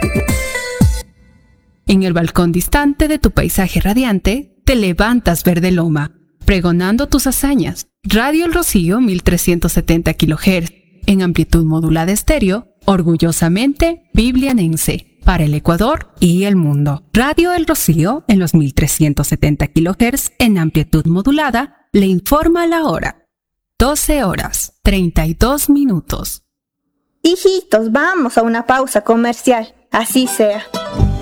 En el balcón distante de tu paisaje radiante, te levantas verde loma, pregonando tus hazañas. Radio El Rocío 1370 kHz, en amplitud modulada estéreo, orgullosamente biblianense, para el Ecuador y el mundo. Radio El Rocío, en los 1370 kHz, en amplitud modulada, le informa la hora. 12 horas, 32 minutos. Hijitos, vamos a una pausa comercial. Así sea.